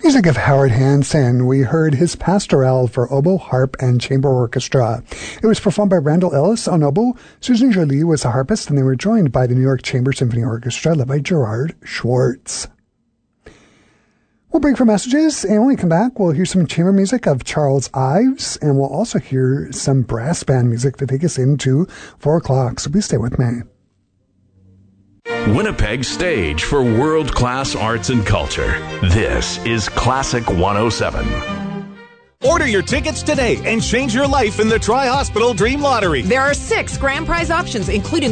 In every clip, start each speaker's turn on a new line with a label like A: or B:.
A: Music of Howard Hanson. We heard his Pastoral for oboe, harp, and chamber orchestra. It was performed by Randall Ellis on oboe. Susan Jolie was the harpist, and they were joined by the New York Chamber Symphony Orchestra, led by Gerard Schwartz. We'll break for messages, and when we come back, we'll hear some chamber music of Charles Ives, and we'll also hear some brass band music to take us into 4 o'clock, so please stay with me.
B: Winnipeg's stage for world-class arts and culture. This is Classic 107.
C: Order your tickets today and change your life in the Tri-Hospital Dream Lottery.
D: There are 6 grand prize options, including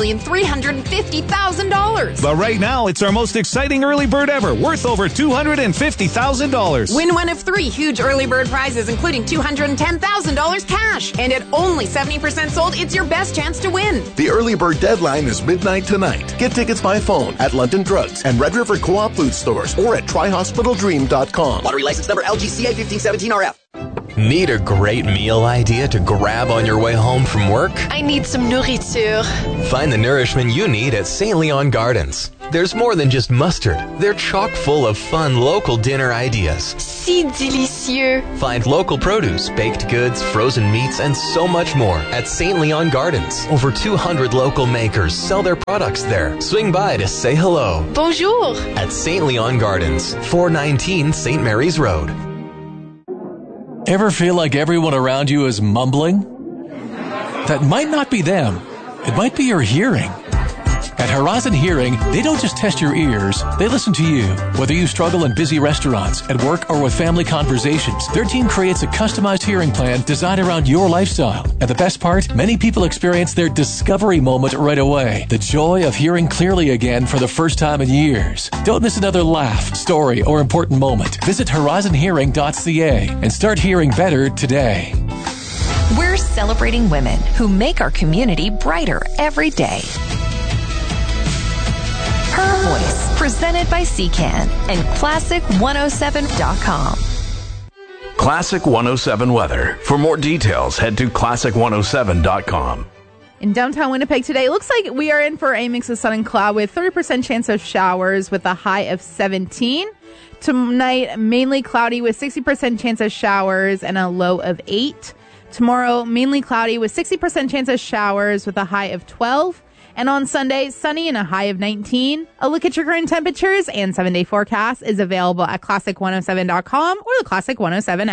D: $1,350,000.
C: But right now, it's our most exciting early bird ever, worth over $250,000.
D: Win one of 3 huge early bird prizes, including $210,000 cash. And at only 70% sold, it's your best chance to win.
E: The early bird deadline is midnight tonight. Get tickets by phone at London Drugs and Red River Co-op Food Stores or at TriHospitalDream.com.
F: Lottery license number LGCA 1517RF.
G: Need a great meal idea to grab on your way home from work?
H: I need some nourriture.
G: Find the nourishment you need at St. Leon Gardens. There's more than just mustard. They're chock full of fun local dinner ideas.
H: Si délicieux.
G: Find local produce, baked goods, frozen meats, and so much more at St. Leon Gardens. Over 200 local makers sell their products there. Swing by to say hello.
H: Bonjour.
G: At St. Leon Gardens, 419 St. Mary's Road.
I: Ever feel like everyone around you is mumbling? That might not be them. It might be your hearing. At Horizon Hearing, they don't just test your ears, they listen to you. Whether you struggle in busy restaurants, at work, or with family conversations, their team creates a customized hearing plan designed around your lifestyle. And the best part, many people experience their discovery moment right away. The joy of hearing clearly again for the first time in years. Don't miss another laugh, story, or important moment. Visit horizonhearing.ca and start hearing better today.
J: We're celebrating women who make our community brighter every day. Her Voice, presented by CCAN and Classic107.com.
B: Classic 107 weather. For more details, head to Classic107.com.
K: In downtown Winnipeg today, it looks like we are in for a mix of sun and cloud with 30% chance of showers with a high of 17. Tonight, mainly cloudy with 60% chance of showers and a low of 8. Tomorrow, mainly cloudy with 60% chance of showers with a high of 12. And on Sunday, sunny and a high of 19. A look at your current temperatures and 7-day forecast is available at Classic107.com or the Classic 107 app.